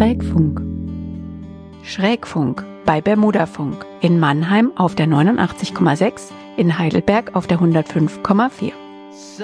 Schrägfunk. Schrägfunk bei Bermudafunk. In Mannheim auf der 89,6, in Heidelberg auf der 105,4.